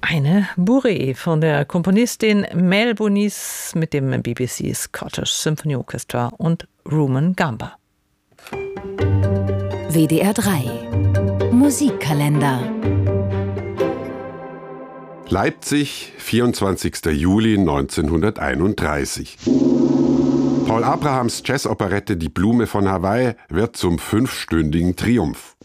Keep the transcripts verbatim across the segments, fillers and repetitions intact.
Eine Bourrée von der Komponistin Mel Bonis mit dem B B C Scottish Symphony Orchestra und Rumon Gamba. W D R drei Musikkalender. Leipzig, vierundzwanzigster Juli neunzehnhunderteinunddreißig. Paul Abrahams Jazzoperette Die Blume von Hawaii wird zum fünfstündigen Triumph.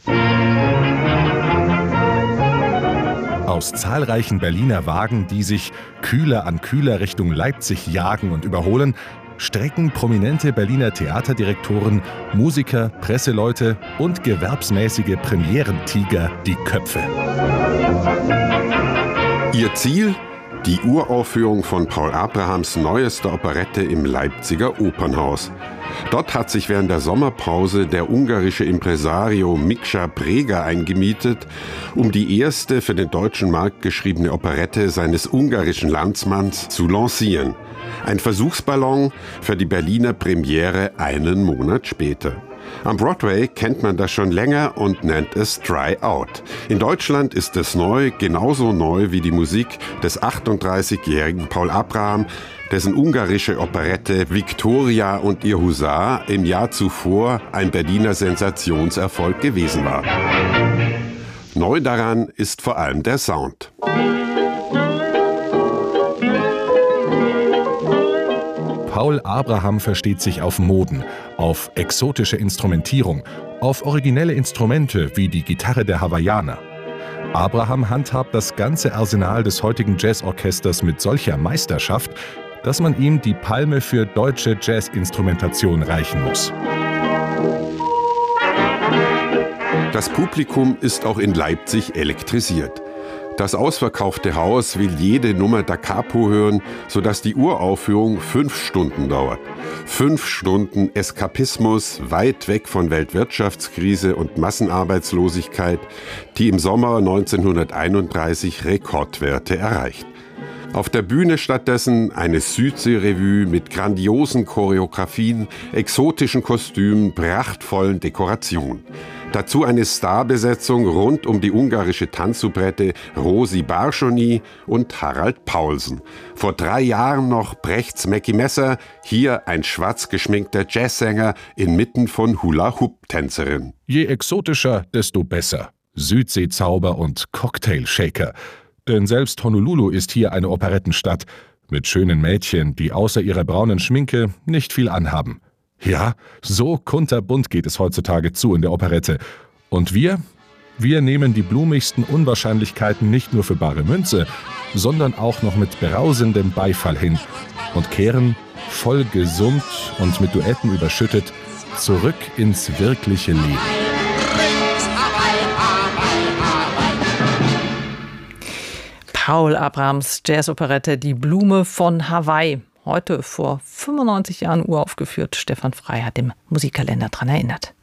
Aus zahlreichen Berliner Wagen, die sich kühler an kühler Richtung Leipzig jagen und überholen, strecken prominente Berliner Theaterdirektoren, Musiker, Presseleute und gewerbsmäßige Premierentiger die Köpfe. Ihr Ziel? Die Uraufführung von Paul Abrahams neuester Operette im Leipziger Opernhaus. Dort hat sich während der Sommerpause der ungarische Impresario Miksa Breger eingemietet, um die erste für den deutschen Markt geschriebene Operette seines ungarischen Landsmanns zu lancieren. Ein Versuchsballon für die Berliner Premiere einen Monat später. Am Broadway kennt man das schon länger und nennt es Try Out. In Deutschland ist es neu, genauso neu wie die Musik des achtunddreißigjährigen Paul Abraham, dessen ungarische Operette Viktoria und ihr Husar im Jahr zuvor ein Berliner Sensationserfolg gewesen war. Neu daran ist vor allem der Sound. Paul Abraham versteht sich auf Moden, auf exotische Instrumentierung, auf originelle Instrumente wie die Gitarre der Hawaiianer. Abraham handhabt das ganze Arsenal des heutigen Jazzorchesters mit solcher Meisterschaft, dass man ihm die Palme für deutsche Jazzinstrumentation reichen muss. Das Publikum ist auch in Leipzig elektrisiert. Das ausverkaufte Haus will jede Nummer Da Capo hören, sodass die Uraufführung fünf Stunden dauert. Fünf Stunden Eskapismus, weit weg von Weltwirtschaftskrise und Massenarbeitslosigkeit, die im Sommer neunzehnhunderteinunddreißig Rekordwerte erreicht. Auf der Bühne stattdessen eine Südsee-Revue mit grandiosen Choreografien, exotischen Kostümen, prachtvollen Dekorationen. Dazu eine Starbesetzung rund um die ungarische Tanzsoubrette Rosi Barschony und Harald Paulsen. Vor drei Jahren noch Brechts Mackie Messer, hier ein schwarz geschminkter Jazzsänger inmitten von Hula-Hoop-Tänzerinnen. Je exotischer, desto besser. Südseezauber und Cocktailshaker. Denn selbst Honolulu ist hier eine Operettenstadt mit schönen Mädchen, die außer ihrer braunen Schminke nicht viel anhaben. Ja, so kunterbunt geht es heutzutage zu in der Operette. Und wir? Wir nehmen die blumigsten Unwahrscheinlichkeiten nicht nur für bare Münze, sondern auch noch mit brausendem Beifall hin und kehren, voll gesummt und mit Duetten überschüttet, zurück ins wirkliche Leben. Paul Abrahams Jazzoperette Die Blume von Hawaii. Heute vor fünfundneunzig Jahren uraufgeführt. Stefan Frey hat im Musikkalender daran erinnert.